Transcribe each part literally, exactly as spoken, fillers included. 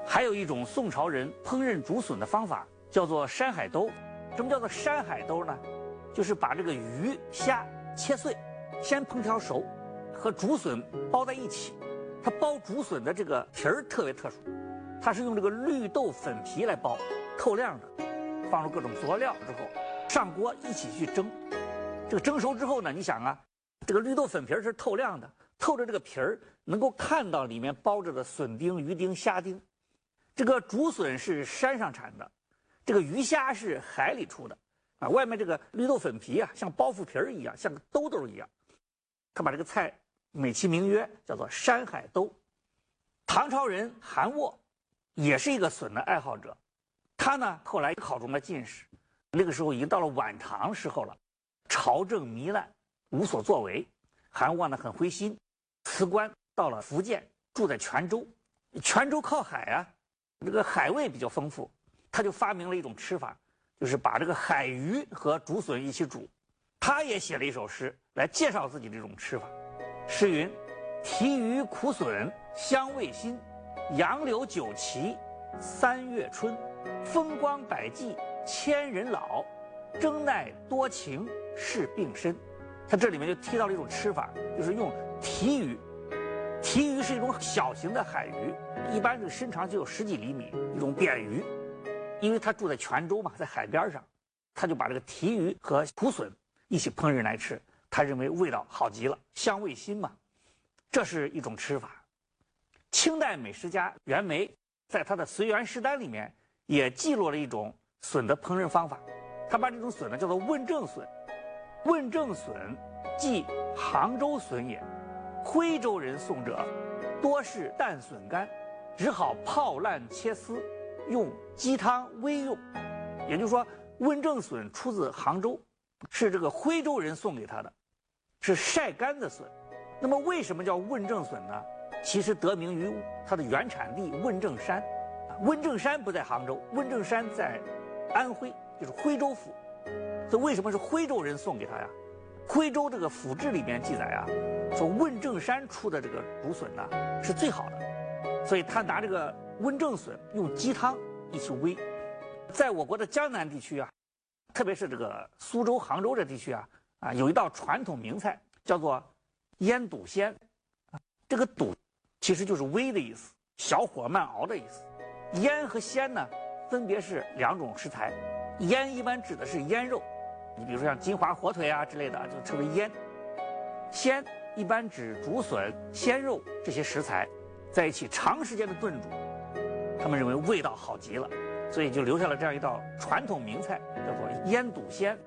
还有一种宋朝人烹饪竹笋的方法，叫做山海兜。什么叫做山海兜呢？就是把这个鱼虾切碎，先烹调熟，和竹笋包在一起。它包竹笋的这个皮儿特别特殊，它是用这个绿豆粉皮来包，透亮的，放入各种佐料之后，上锅一起去蒸。这个蒸熟之后呢，你想啊，这个绿豆粉皮儿是透亮的，透着这个皮儿能够看到里面包着的笋丁、鱼丁、虾丁。这个竹笋是山上产的，这个鱼虾是海里出的啊。外面这个绿豆粉皮啊，像包袱皮儿一样，像个兜兜一样。他把这个菜美其名曰叫做山海兜。唐朝人韩沃也是一个笋的爱好者，他呢后来考中了进士，那个时候已经到了晚唐时候了，朝政糜烂，无所作为。韩沃呢很灰心，辞官到了福建，住在泉州。泉州靠海啊，这个海味比较丰富，他就发明了一种吃法，就是把这个海鱼和竹笋一起煮。他也写了一首诗来介绍自己这种吃法。诗云：提鱼苦笋香味新，杨柳酒旗三月春。风光百计千人老，争奈多情是病身。他这里面就提到了一种吃法，就是用提鱼。提鱼是一种小型的海鱼，一般这个身长只有十几厘米，一种扁鱼。因为他住在泉州嘛，在海边上，他就把这个提鱼和苦笋一起烹饪来吃，他认为味道好极了，香味新嘛。这是一种吃法。清代美食家袁枚在他的《随园食单》里面也记录了一种笋的烹饪方法，他把这种笋呢叫做问政笋。问政笋即杭州笋也，徽州人送者多是淡笋干，只好泡烂切丝，用鸡汤煨用。也就是说，问政笋出自杭州，是这个徽州人送给他的，是晒干的笋。那么为什么叫问政笋呢？其实得名于它的原产地问政山。问政山不在杭州，问政山在安徽，就是徽州府。所以为什么是徽州人送给他呀？徽州这个府志里面记载啊，说问政山出的这个竹笋呢是最好的，所以他拿这个问政笋用鸡汤一起煨。在我国的江南地区啊，特别是这个苏州、杭州这地区啊，啊有一道传统名菜叫做腌笃鲜。这个笃其实就是煨的意思，小火慢熬的意思。腌和鲜呢，分别是两种食材。腌一般指的是腌肉，你比如说像金华火腿啊之类的，就称为腌。鲜一般指竹笋、鲜肉这些食材在一起长时间的炖煮，他们认为味道好极了，所以就留下了这样一道传统名菜，叫做腌笃鲜。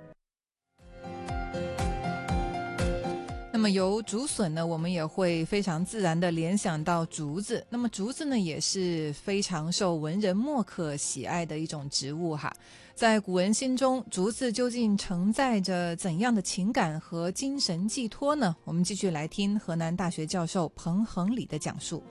那么由竹笋呢，我们也会非常自然的联想到竹子。那么竹子呢，也是非常受文人墨客喜爱的一种植物哈。在古人心中，竹子究竟承载着怎样的情感和精神寄托呢？我们继续来听河南大学教授彭恒礼的讲述。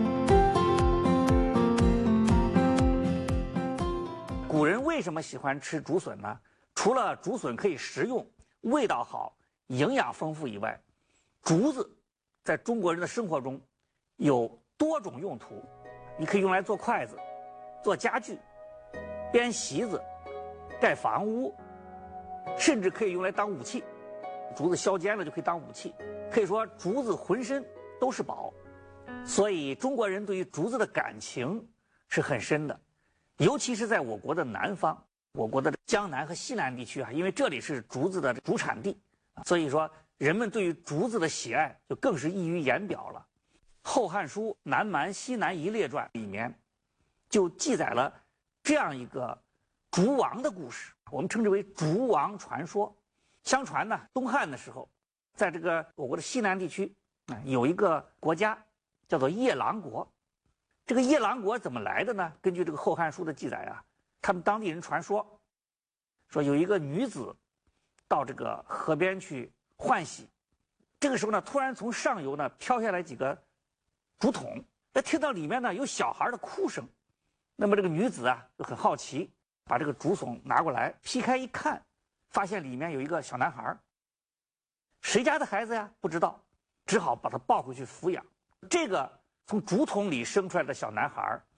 古人为什么喜欢吃竹笋呢？除了竹笋可以食用、味道好、营养丰富以外，竹子在中国人的生活中有多种用途。你可以用来做筷子、做家具、编席子、盖房屋，甚至可以用来当武器。竹子削尖了就可以当武器，可以说竹子浑身都是宝。所以中国人对于竹子的感情是很深的，尤其是在我国的南方，我国的江南和西南地区啊，因为这里是竹子的主产地，所以说人们对于竹子的喜爱就更是溢于言表了。《后汉书·南蛮西南夷列传》里面就记载了这样一个竹王的故事，我们称之为竹王传说。相传呢，东汉的时候，在这个我国的西南地区啊，有一个国家叫做夜郎国。这个夜郎国怎么来的呢？根据这个《后汉书》的记载啊，他们当地人传说，说有一个女子到这个河边去换洗，这个时候呢，突然从上游呢飘下来几个竹筒，那听到里面呢有小孩的哭声。那么这个女子啊就很好奇，把这个竹筒拿过来劈开一看，发现里面有一个小男孩。谁家的孩子呀？不知道，只好把他抱回去抚养。这个从竹筒里生出来的小男孩